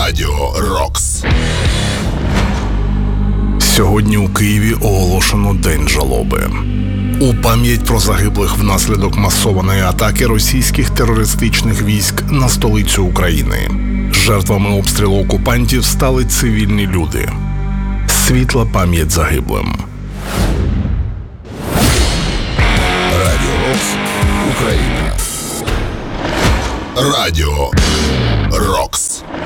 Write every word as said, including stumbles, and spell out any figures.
Радіо Рокс. Сьогодні у Києві оголошено День жалоби. У пам'ять про загиблих внаслідок масованої атаки російських терористичних військ на столицю України. Жертвами обстрілу окупантів стали цивільні люди. Світла пам'ять загиблим. Радіо Рокс. Україна. Радіо Рокс.